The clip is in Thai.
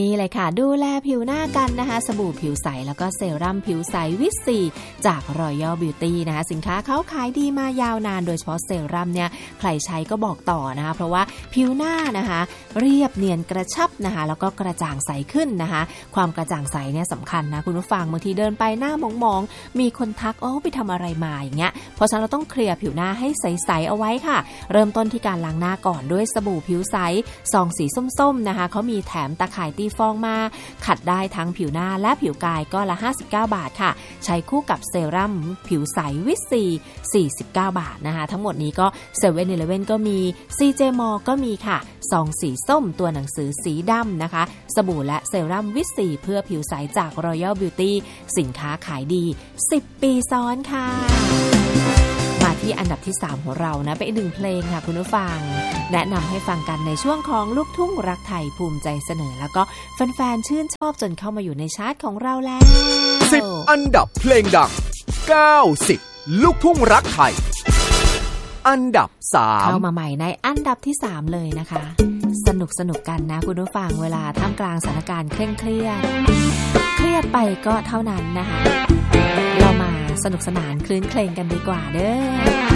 นี่เลยค่ะดูแลผิวหน้ากันนะคะสบู่ผิวใสแล้วก็เซรั่มผิวใสวิตซีจาก Royal Beauty นะคะสินค้าเขาขายดีมายาวนานโดยเฉพาะเซรั่มเนี่ยใครใช้ก็บอกต่อนะคะเพราะว่าผิวหน้านะคะเรียบเนียนกระชับนะคะแล้วก็กระจ่างใสขึ้นนะคะความกระจ่างใสเนี่ยสำคัญนะคุณผู้ฟังบางทีเดินไปหน้ามองๆมีคนทักไปทำอะไรมาอย่างเงี้ยเพราะฉะนั้นเราต้องเคลียร์ผิวหน้าให้ใสๆเอาไว้ค่ะเริ่มต้นที่การล้างหน้าก่อนด้วยสบู่ผิวใสซองสีส้มๆนะคะเขามีแถมตะข่ายตีฟองมาขัดได้ทั้งผิวหน้าและผิวกายก็ละ59 บาทค่ะใช้คู่กับเซรั่มผิวใสวิตซี49 บาทนะคะทั้งหมดนี้ก็ 7-Eleven ก็มี CJ Mall ก็มีค่ะซองสีส้มตัวหนังสือสีดำนะคะสบู่และเซรั่มวิตซีเพื่อผิวใสจาก Royal Beauty สินค้าขายดี10 ปีซ้อนค่ะมาที่อันดับที่3ของเรานะเป็นอีกหนึ่งเพลงค่ะคุณผู้ฟังแนะนำให้ฟังกันในช่วงของลูกทุ่งรักไทยภูมิใจเสนอแล้วก็แฟนๆชื่นชอบจนเข้ามาอยู่ในชาร์ตของเราแล้ว 10อันดับเพลงดัง90ลูกทุ่งรักไทยอันดับ3 เข้ามาใหม่ในอันดับที่3เลยนะคะสนุกกันนะคุณผู้ฟังเวลาท่ามกลางสถานการณ์เคร่งเครียดไปก็เท่านั้นนะคะเรามาสนุกสนานคลื้นเครงกันดีกว่าเด้อ